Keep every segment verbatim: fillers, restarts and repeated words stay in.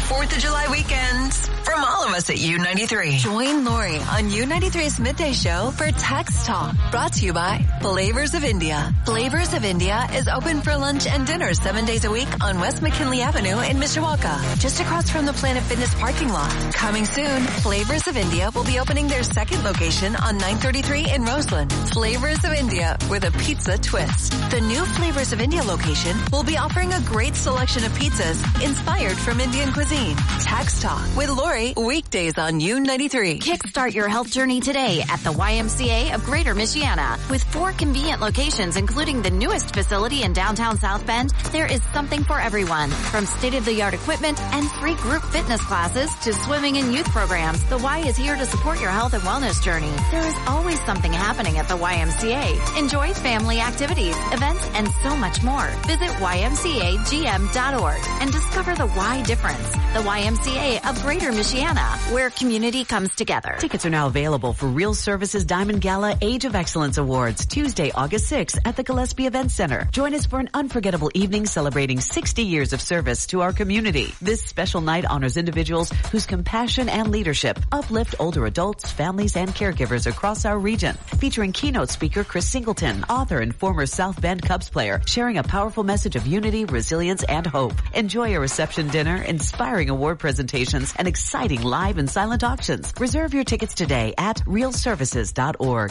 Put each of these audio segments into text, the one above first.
fourth of July weekend. From all of us at U ninety-three. Join Lori on U ninety-three's Midday Show for Text Talk. Brought to you by Flavors of India. Flavors of India is open for lunch and dinner seven days a week on West McKinley Avenue in Mishawaka, just across from the Planet Fitness parking lot. Coming soon, Flavors of India will be opening their second location on nine thirty-three in Roseland. Flavors of India with a pizza twist. The new Flavors of India location will be offering a great selection of pizzas inspired from Indian cuisine. Text Talk with Lori, weekdays on U ninety-three. Kickstart your health journey today at the Y M C A of Greater Michiana. With four convenient locations, including the newest facility in downtown South Bend, there is something for everyone. From state-of-the-art equipment and free group fitness classes to swimming and youth programs, the Y is here to support your health and wellness journey. There is always something happening at the Y M C A. Enjoy family activities, events, and so much more. Visit Y M C A G M dot org and discover the Y difference. The Y M C A of Greater Michiana, where community comes together. Tickets are now available for Real Services Diamond Gala Age of Excellence Awards, Tuesday, August sixth at the Gillespie Event Center. Join us for an unforgettable evening celebrating sixty years of service to our community. This special night honors individuals whose compassion and leadership uplift older adults, families, and caregivers across our region. Featuring keynote speaker Chris Singleton, author and former South Bend Cubs player, sharing a powerful message of unity, resilience, and hope. Enjoy a reception dinner, inspiring award presentations, and exciting live and silent auctions. Reserve your tickets today at real services dot org.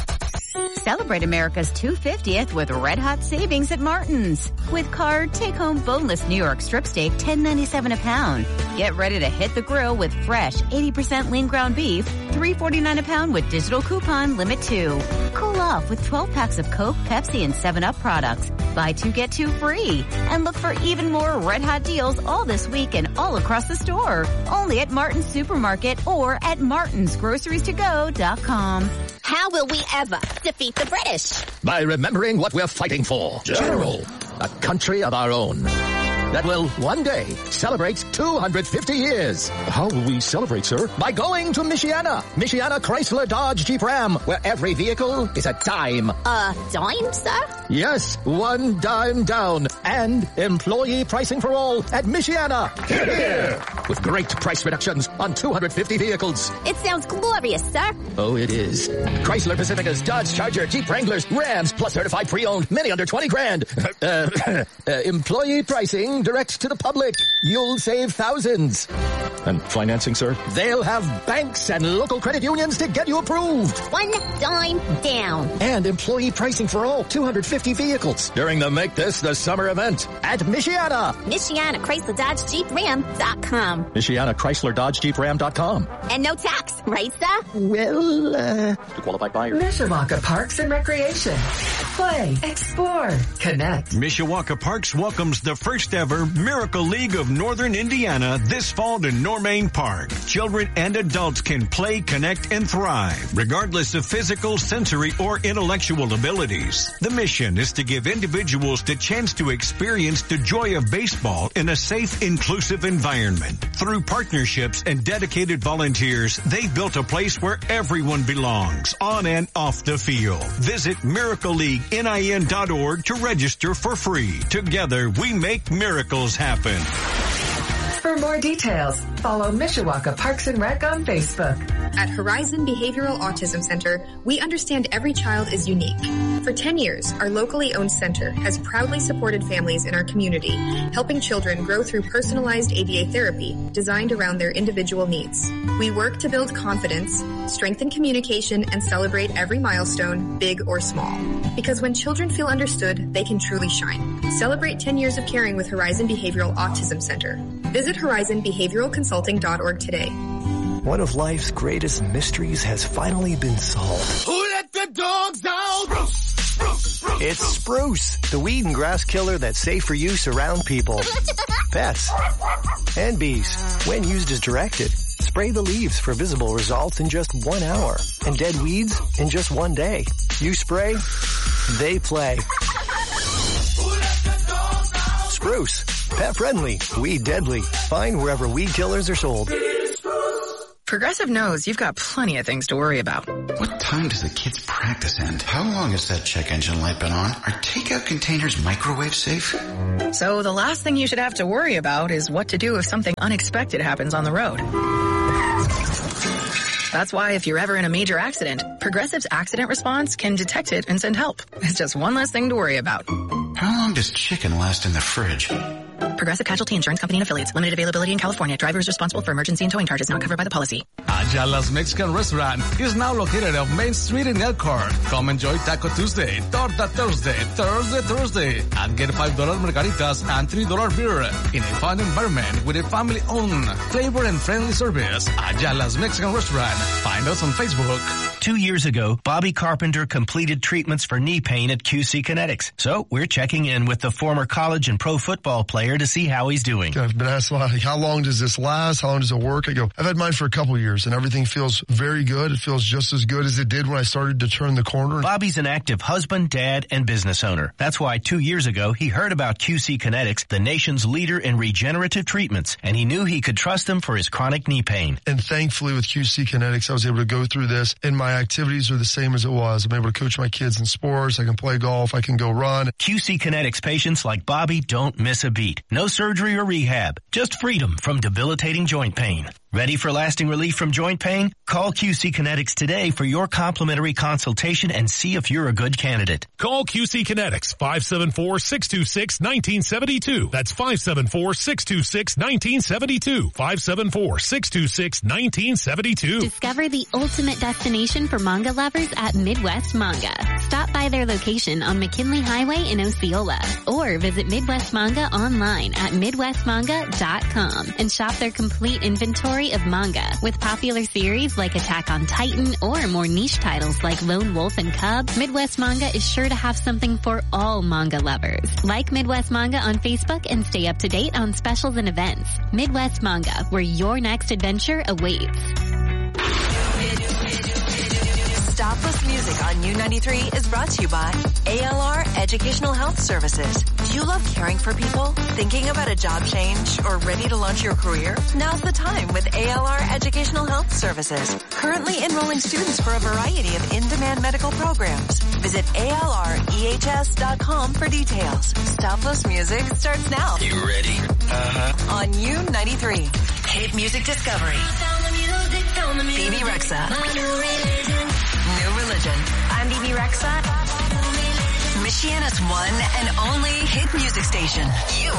Celebrate America's two hundred fiftieth with red hot savings at Martin's. With card, take home boneless New York strip steak, ten ninety-seven a pound. Get ready to hit the grill with fresh eighty percent lean ground beef, three forty-nine a pound with digital coupon limit two. Cool off with twelve packs of Coke, Pepsi, and seven up products. Buy two, get two free. And look for even more red hot deals all this week and all across the store. Only at Martin's Supermarket or at martins groceries to go dot com. How will we ever defeat the British? By remembering what we're fighting for. General. A country of our own. That will one day celebrate two hundred fifty years. How will we celebrate, sir? By going to Michiana. Michiana Chrysler Dodge Jeep Ram, where every vehicle is a dime. A dime, sir? Yes, one dime down. And employee pricing for all at Michiana. Hear, hear. With great price reductions on two hundred fifty vehicles. It sounds glorious, sir. Oh, it is. Chrysler Pacificas, Dodge Charger, Jeep Wranglers, Rams, plus certified pre-owned, many under twenty grand. Uh, uh, employee pricing direct to the public. You'll save thousands. And financing, sir? They'll have banks and local credit unions to get you approved. One dime down. And employee pricing for all two hundred fifty vehicles during the Make This the Summer event at Michiana. Michiana Chrysler Dodge Jeep Ram dot com. Michiana Chrysler Dodge Jeep Ram dot com. And no tax, right, sir? Well, uh... to qualified buyers. Mishawaka Parks and Recreation. Play, explore, connect. Mishawaka Parks welcomes the first ever Miracle League of Northern Indiana this fall to Normain Park. Children and adults can play, connect, and thrive, regardless of physical, sensory, or intellectual abilities. The mission is to give individuals the chance to experience the joy of baseball in a safe, inclusive environment. Through partnerships and dedicated volunteers, they've built a place where everyone belongs, on and off the field. Visit Miracle League N I N dot org to register for free. Together, we make miracles happen. For more details, follow Mishawaka Parks and Rec on Facebook. At Horizon Behavioral Autism Center, we understand every child is unique. For ten years, our locally owned center has proudly supported families in our community, helping children grow through personalized A B A therapy designed around their individual needs. We work to build confidence, strengthen communication, and celebrate every milestone, big or small. Because when children feel understood, they can truly shine. Celebrate ten years of caring with Horizon Behavioral Autism Center. Visit horizon behavioral consulting dot org today. One of life's greatest mysteries has finally been solved. Who let the dogs out? Spruce, spruce, spruce, it's Spruce, the weed and grass killer that's safe for use around people, pets, and bees. When used as directed, spray the leaves for visible results in just one hour and dead weeds in just one day. You spray, they play. Spruce, pet friendly, weed deadly. Find wherever weed killers are sold. Progressive knows you've got plenty of things to worry about. What time does the kids' practice end? How long has that check engine light been on? Are takeout containers microwave safe? So the last thing you should have to worry about is what to do if something unexpected happens on the road. That's why if you're ever in a major accident, Progressive's accident response can detect it and send help. It's just one less thing to worry about. How long does chicken last in the fridge? Progressive Casualty Insurance Company and Affiliates. Limited availability in California. Driver is responsible for emergency and towing charges not covered by the policy. Ayala's Mexican Restaurant is now located off Main Street in Elkhart. Come enjoy Taco Tuesday, Torta Thursday, Thursday Thursday, and get five dollar margaritas and three dollar beer in a fun environment with a family-owned, flavor and friendly service. Ayala's Mexican Restaurant. Find us on Facebook. Two years ago, Bobby Carpenter completed treatments for knee pain at Q C Kinetics. So we're checking in with the former college and pro football player to see how he's doing. I've been asked a lot, like, how long does this last? How long does it work? I go, I've had mine for a couple years and everything feels very good. It feels just as good as it did when I started to turn the corner. Bobby's an active husband, dad, and business owner. That's why two years ago, he heard about Q C Kinetics, the nation's leader in regenerative treatments, and he knew he could trust them for his chronic knee pain. And thankfully with Q C Kinetics, I was able to go through this, and my activities are the same as it was. I'm able to coach my kids in sports. I can play golf. I can go run. Q C Kinetics patients like Bobby don't miss a beat. No surgery or rehab. Just freedom from debilitating joint pain. Ready for lasting relief from joint pain? Call Q C Kinetics today for your complimentary consultation and see if you're a good candidate. Call Q C Kinetics, five seven four, six two six, one nine seven two. That's five seven four, six two six, one nine seven two. five seven four, six two six, one nine seven two. Discover the ultimate destination for manga lovers at Midwest Manga. Stop by their location on McKinley Highway in Osceola or visit Midwest Manga online at midwest manga dot com and shop their complete inventory of manga with popular series like Attack on Titan or more niche titles like Lone Wolf and Cub. Midwest Manga is sure to have something for all manga lovers. Like Midwest Manga on Facebook and stay up to date on specials and events. Midwest Manga, where your next adventure awaits. Stopless Music on U ninety-three is brought to you by A L R Educational Health Services. Do you love caring for people? Thinking about a job change or ready to launch your career? Now's the time with A L R Educational Health Services. Currently enrolling students for a variety of in-demand medical programs. Visit A L R E H S dot com for details. Stopless Music starts now. You ready? Uh-huh. On U ninety-three. Hit Music Discovery. Phoebe Rexa. New Religion. I'm Bibi Rexa. Michiana's one and only hit music station. You